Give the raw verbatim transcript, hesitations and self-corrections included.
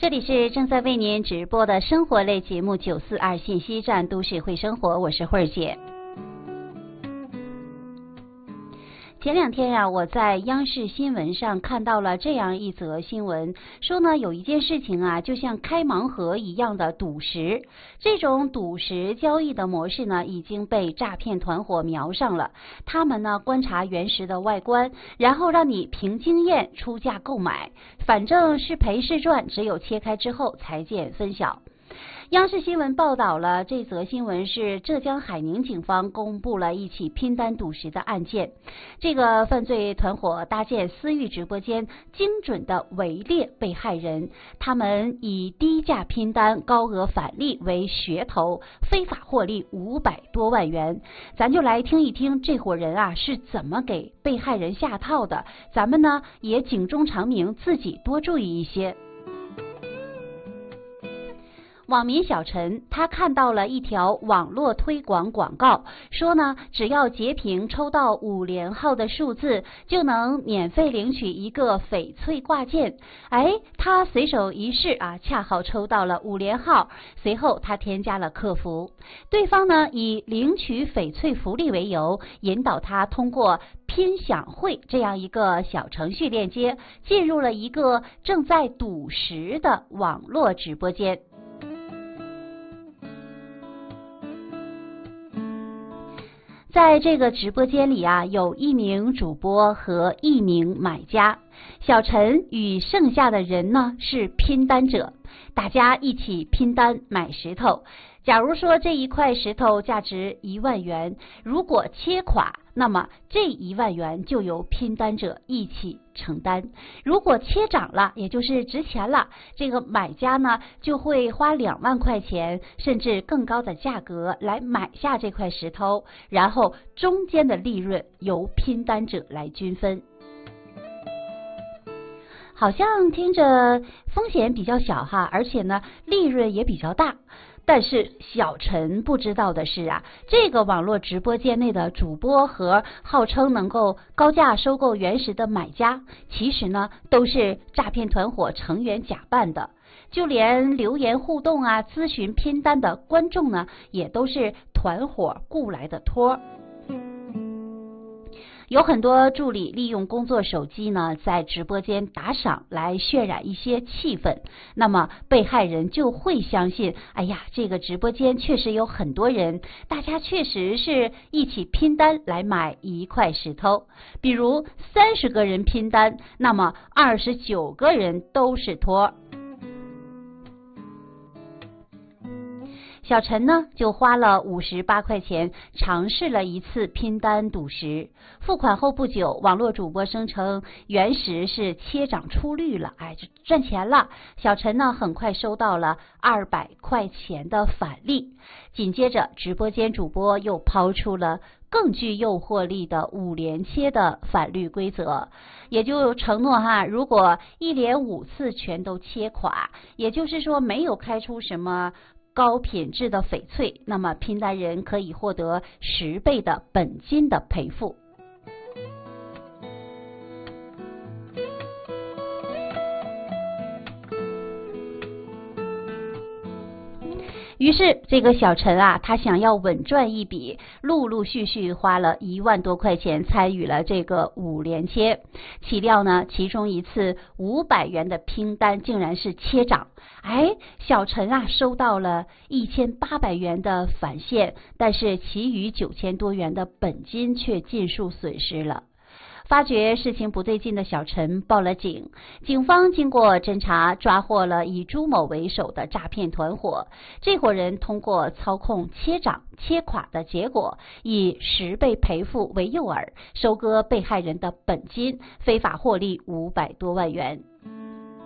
这里是正在为您直播的生活类节目九四二信息站都市会生活，我是慧儿姐。前两天呀、啊，我在央视新闻上看到了这样一则新闻，说呢有一件事情啊，就像开盲盒一样的赌石。这种赌石交易的模式呢，已经被诈骗团伙瞄上了。他们呢观察原石的外观，然后让你凭经验出价购买，反正是赔是赚，只有切开之后才见分晓。央视新闻报道了这则新闻，是浙江海宁警方公布了一起拼单赌石的案件。这个犯罪团伙搭建私域直播间，精准的围猎被害人。他们以低价拼单、高额返利为噱头，非法获利五百多万元。咱就来听一听这伙人啊是怎么给被害人下套的。咱们呢也警钟长鸣，自己多注意一些。网民小陈他看到了一条网络推广广告，说呢只要截屏抽到五连号的数字，就能免费领取一个翡翠挂件。哎，他随手一试啊，恰好抽到了五连号。随后他添加了客服，对方呢以领取翡翠福利为由，引导他通过拼享会这样一个小程序链接，进入了一个正在赌石的网络直播间。在这个直播间里啊，有一名主播和一名买家。小陈与剩下的人呢是拼单者，大家一起拼单买石头。假如说这一块石头价值一万元，如果切垮，那么这一万元就由拼单者一起承担。如果切涨了，也就是值钱了，这个买家呢就会花两万块钱甚至更高的价格来买下这块石头，然后中间的利润由拼单者来均分。好像听着风险比较小哈，而且呢利润也比较大。但是小陈不知道的是啊，这个网络直播间内的主播和号称能够高价收购原石的买家，其实呢都是诈骗团伙成员假扮的。就连留言互动啊、咨询拼单的观众呢，也都是团伙雇来的托。有很多助理利用工作手机呢，在直播间打赏来渲染一些气氛，那么被害人就会相信，哎呀，这个直播间确实有很多人，大家确实是一起拼单来买一块石头。比如三十个人拼单，那么二十九个人都是托。小陈呢就花了五十八块钱尝试了一次拼单赌石，付款后不久，网络主播声称原石是切涨出绿了，哎，就赚钱了。小陈呢很快收到了二百块钱的返利，紧接着直播间主播又抛出了更具诱惑力的五连切的返利规则，也就承诺哈，如果一连五次全都切垮，也就是说没有开出什么高品质的翡翠，那么拼单人可以获得十倍的本金的赔付。于是这个小陈啊，他想要稳赚一笔，陆陆续续花了一万多块钱参与了这个五连切。岂料呢，其中一次五百元的拼单竟然是切涨，哎，小陈啊收到了一千八百元的返现，但是其余九千多元的本金却尽数损失了。发觉事情不对劲的小陈报了警，警方经过侦查，抓获了以朱某为首的诈骗团伙。这伙人通过操控切涨切垮的结果，以十倍赔付为诱饵，收割被害人的本金，非法获利五百多万元。